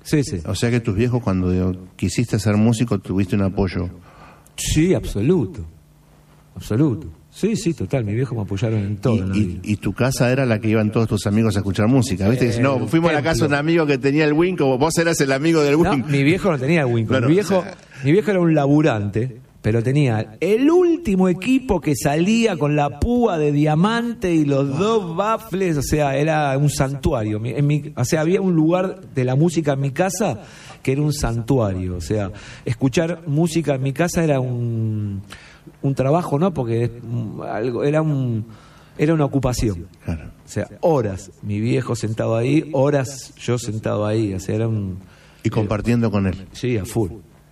sí, sí. O sea que tus viejos, cuando quisiste ser músico, tuviste un apoyo. Sí, absoluto. Sí, sí, total, mis viejos me apoyaron en todo. Y tu casa era la que iban todos tus amigos a escuchar música, ¿viste? Que no, fuimos a la casa de un amigo que tenía el Winco, vos eras el amigo del Winco. No, mi viejo no tenía el Winco. Claro, mi viejo era un laburante, pero tenía el último equipo que salía con la púa de diamante y los dos baffles, o sea, era un santuario. O sea, había un lugar de la música en mi casa que era un santuario. O sea, escuchar música en mi casa era un trabajo, ¿no? Porque era una ocupación. Claro. O sea, horas mi viejo sentado ahí, horas yo sentado ahí. O sea, era un... Y compartiendo con él. Sí, a full.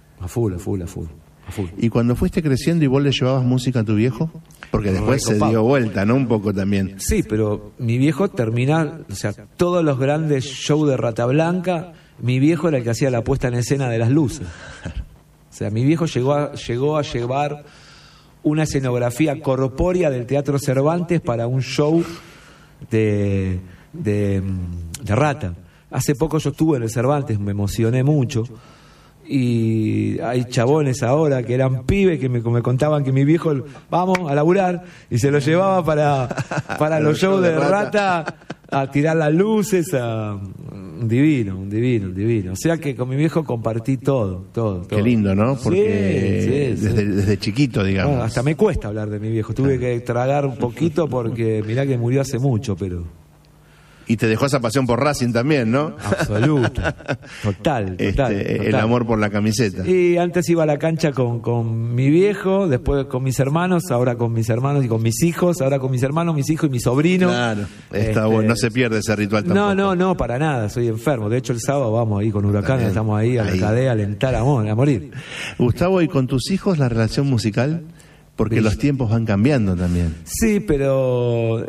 ¿Y cuando fuiste creciendo y vos le llevabas música a tu viejo? Porque después se dio vuelta, ¿no? Un poco también. Sí, pero mi viejo termina, o sea, todos los grandes shows de Rata Blanca, mi viejo era el que hacía la puesta en escena de las luces. O sea, mi viejo llegó a llevar una escenografía corpórea del Teatro Cervantes para un show de Rata. Hace poco yo estuve en el Cervantes, me emocioné mucho. Y hay chabones ahora que eran pibes que me contaban que mi viejo, vamos a laburar, y se lo llevaba para los shows de Rata a tirar las luces, un divino. O sea que con mi viejo compartí todo. Qué lindo, ¿no? Porque sí. Desde chiquito, digamos. Bueno, hasta me cuesta hablar de mi viejo, tuve que tragar un poquito porque mirá que murió hace mucho, pero... Y te dejó esa pasión por Racing también, ¿no? Absoluto. Total. El amor por la camiseta. Y antes iba a la cancha con mi viejo, después con mis hermanos, ahora con mis hermanos y con mis hijos, ahora con mis hermanos, mis hijos y mi sobrino. Claro, está bueno, no se pierde ese ritual tampoco. No, para nada, soy enfermo. De hecho, el sábado vamos ahí con Huracán, estamos ahí a la cadena a alentar a morir. Gustavo, ¿y con tus hijos la relación musical? Porque los tiempos van cambiando también. Sí, pero...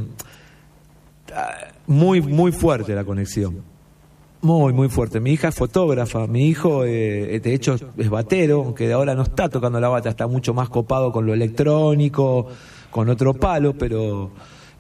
muy fuerte la conexión. Muy fuerte. Mi hija es fotógrafa, mi hijo de hecho es batero, aunque ahora no está tocando la bata, está mucho más copado con lo electrónico, con otro palo, pero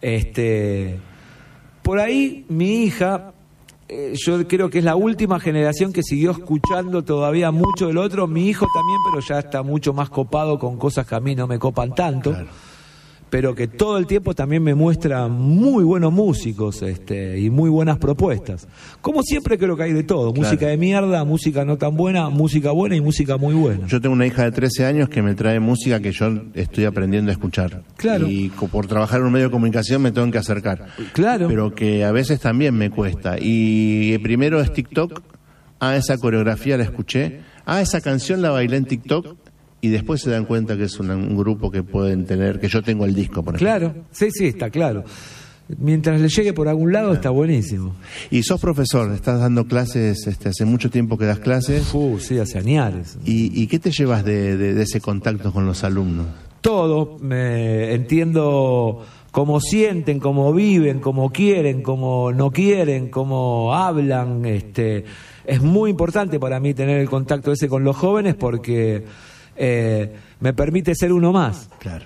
por ahí mi hija, yo creo que es la última generación que siguió escuchando todavía mucho del otro. Mi hijo también, pero ya está mucho más copado con cosas que a mí no me copan tanto. Claro. Pero que todo el tiempo también me muestra muy buenos músicos y muy buenas propuestas. Como siempre creo que hay de todo, claro. Música de mierda, música no tan buena, música buena y música muy buena. Yo tengo una hija de 13 años que me trae música que yo estoy aprendiendo a escuchar. Claro. Y por trabajar en un medio de comunicación me tengo que acercar. Claro. Pero que a veces también me cuesta. Y primero es TikTok, esa coreografía la escuché, esa canción la bailé en TikTok. Y después se dan cuenta que es un grupo que pueden tener, que yo tengo el disco, por ejemplo. Claro, sí, está claro. Mientras le llegue por algún lado, está buenísimo. Y sos profesor, estás dando clases, hace mucho tiempo que das clases. Sí, hace añares. ¿Y qué te llevas de ese contacto con los alumnos? Todo, entiendo cómo sienten, cómo viven, cómo quieren, cómo no quieren, cómo hablan. Es muy importante para mí tener el contacto ese con los jóvenes porque... me permite ser uno más. Claro.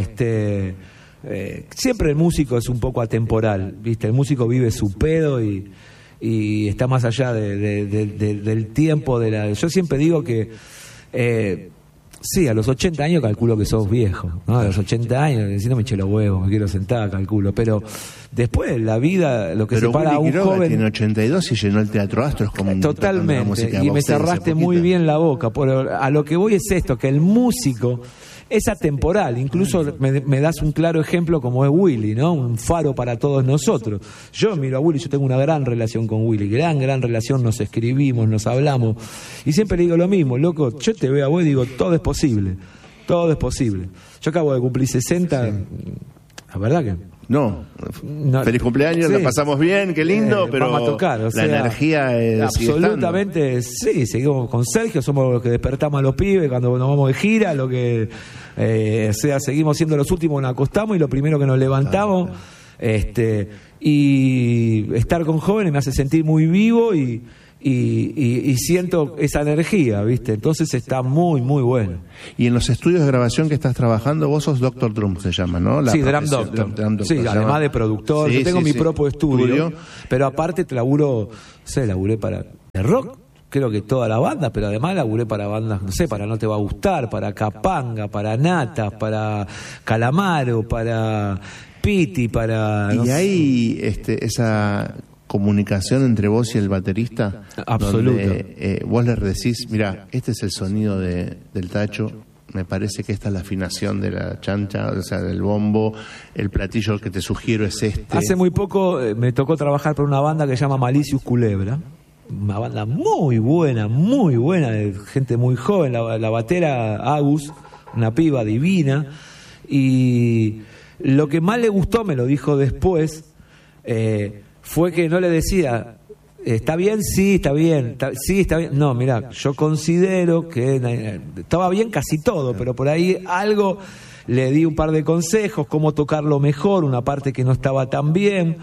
Siempre el músico es un poco atemporal, ¿viste? El músico vive su pedo y está más allá del tiempo. Yo siempre digo que sí, a los 80 años calculo que sos viejo, ¿no? A los 80 años, si no me eché los huevos, me quiero sentar, calculo. Pero después la vida, lo que separa a un joven... tiene 82 y llenó el Teatro Astro, es como totalmente, y me cerraste muy bien la boca. A lo que voy es esto, que el músico es atemporal. Incluso me das un claro ejemplo como es Willy, ¿no? Un faro para todos nosotros. Yo miro a Willy, yo tengo una gran relación con Willy, gran relación, nos escribimos, nos hablamos, y siempre le digo lo mismo, loco, yo te veo a vos y digo, todo es posible. Yo acabo de cumplir 60, sí. La verdad que... No, feliz cumpleaños, sí. La pasamos bien, qué lindo, pero vamos a tocar, la energía es absolutamente, sí, seguimos con Sergio, somos los que despertamos a los pibes cuando nos vamos de gira, seguimos siendo los últimos que nos acostamos y lo primero que nos levantamos, y estar con jóvenes me hace sentir muy vivo y siento esa energía, ¿viste? Entonces está muy bueno. Y en los estudios de grabación que estás trabajando, vos sos Dr. Drum, se llama, ¿no? Sí, Drum Doctor. Sí, además de productor. Yo tengo mi propio estudio, pero aparte laburé para De rock, creo que toda la banda, pero además laburé para bandas, no sé, para No Te Va a Gustar, para Capanga, para Natas, para Calamaro, para Piti, para... ¿Y hay esa comunicación entre vos y el baterista? Absoluto. Donde, vos le decís, mira, este es el sonido del tacho, me parece que esta es la afinación de la chancha, o sea, del bombo, el platillo que te sugiero es este. Hace muy poco me tocó trabajar por una banda que se llama Malicious Culebra, una banda muy buena, de gente muy joven, la batera Agus, una piba divina, y lo que más le gustó, me lo dijo después, fue que no le decía, ¿está bien? Sí, está bien. Sí, está bien. No, mirá, yo considero que estaba bien casi todo, pero por ahí algo le di un par de consejos, cómo tocarlo mejor, una parte que no estaba tan bien.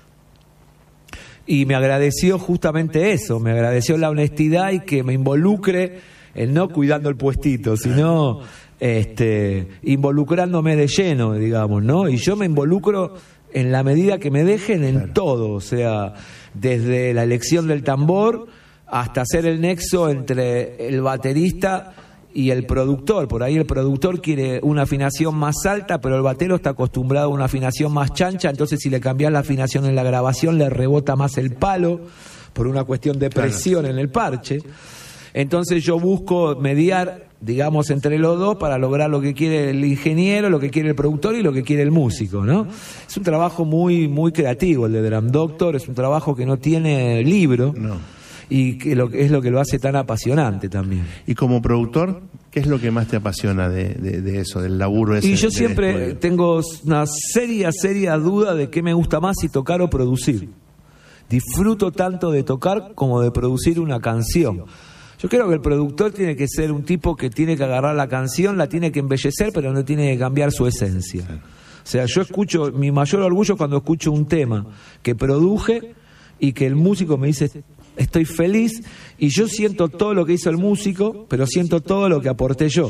Y me agradeció justamente eso, me agradeció la honestidad y que me involucre en no cuidando el puestito, sino involucrándome de lleno, digamos, ¿no? Y yo me involucro en la medida que me dejen en todo, o sea, desde la elección del tambor hasta hacer el nexo entre el baterista y el productor. Por ahí el productor quiere una afinación más alta, pero el batero está acostumbrado a una afinación más chancha, entonces si le cambias la afinación en la grabación le rebota más el palo por una cuestión de presión en el parche. Entonces yo busco mediar, digamos, entre los dos para lograr lo que quiere el ingeniero, lo que quiere el productor y lo que quiere el músico, ¿no? Es un trabajo muy, muy creativo el de Drum Doctor, es un trabajo que no tiene libro. No. Y que es lo que lo hace tan apasionante también. Y como productor, ¿qué es lo que más te apasiona de eso, del laburo ese? Y yo siempre tengo una seria duda de qué me gusta más, si tocar o producir. Disfruto tanto de tocar como de producir una canción. Yo creo que el productor tiene que ser un tipo que tiene que agarrar la canción, la tiene que embellecer, pero no tiene que cambiar su esencia. O sea, yo escucho, mi mayor orgullo cuando escucho un tema que produje y que el músico me dice... Estoy feliz y yo siento todo lo que hizo el músico, pero siento todo lo que aporté yo.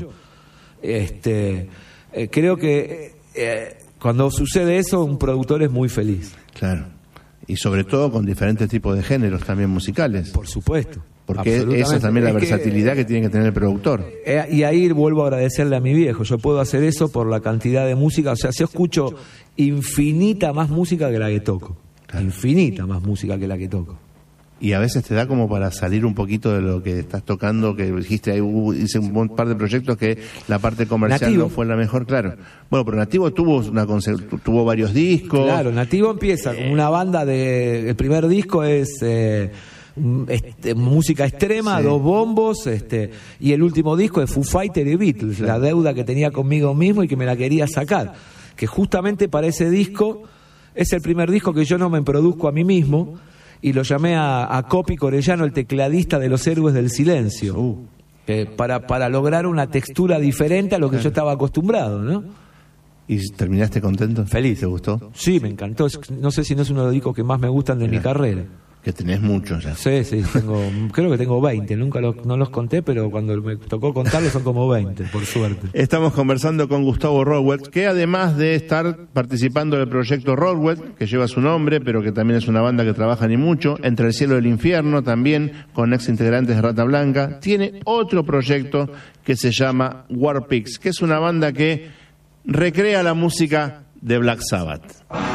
Creo que cuando sucede eso, un productor es muy feliz. Claro. Y sobre todo con diferentes tipos de géneros también musicales. Por supuesto. Porque esa es también la versatilidad que tiene que tener el productor. Y ahí vuelvo a agradecerle a mi viejo. Yo puedo hacer eso por la cantidad de música. O sea, yo escucho infinita más música que la que toco. Claro. Infinita más música que la que toco. Y a veces te da como para salir un poquito de lo que estás tocando, que dijiste, ahí hice un par de proyectos que la parte comercial Nativo no fue la mejor, claro. Bueno, pero Nativo tuvo varios discos. Claro, Nativo empieza con una banda el primer disco es música extrema, sí. 2 bombos, y el último disco es Foo Fighters y Beatles, sí. La deuda que tenía conmigo mismo y que me la quería sacar. Que justamente para ese disco, es el primer disco que yo no me produzco a mí mismo, y lo llamé a Copi Corellano, el tecladista de Los Héroes del Silencio, para lograr una textura diferente a lo que yo estaba acostumbrado, ¿no? ¿Y terminaste contento? Feliz. ¿Te gustó? Sí, me encantó. No sé si no es uno de los discos que más me gustan de mi carrera. Que tenés muchos ya. Sí, creo que tengo 20, no los conté, pero cuando me tocó contarlos son como 20, por suerte. Estamos conversando con Gustavo Rodwell, que además de estar participando del proyecto Rodwell, que lleva su nombre, pero que también es una banda que trabaja ni mucho, Entre el Cielo y el Infierno, también con ex integrantes de Rata Blanca, tiene otro proyecto que se llama War Pigs, que es una banda que recrea la música de Black Sabbath.